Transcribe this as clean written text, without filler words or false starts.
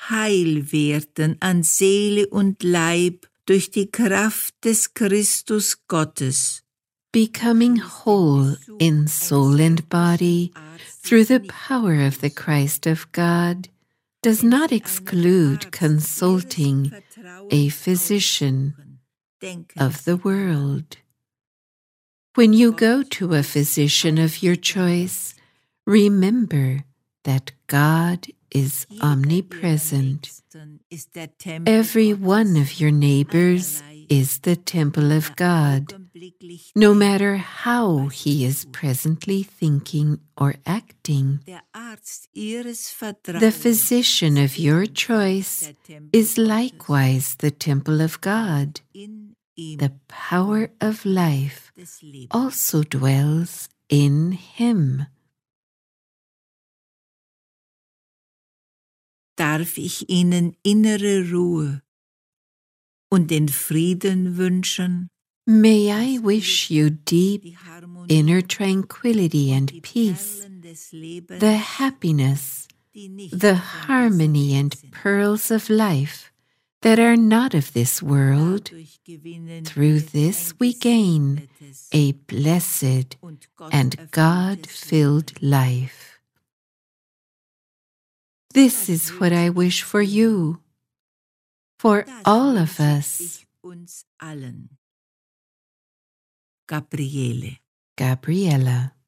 heil werden an Seele und Leib durch die Kraft des Christus Gottes. Becoming whole in soul and body through the power of the Christ of God does not exclude consulting a physician of the world. When you go to a physician of your choice, remember that God is omnipresent. Every one of your neighbors is the temple of God, no matter how he is presently thinking or acting. The physician of your choice is likewise the temple of God. The power of life also dwells in him. Darf ich Ihnen innere Ruhe und den Frieden wünschen? May I wish you deep inner tranquility and peace, the happiness, the harmony and pearls of life that are not of this world. Through this we gain a blessed and God-filled life. This is what I wish for you, for all of us. Gabriele. Gabriella.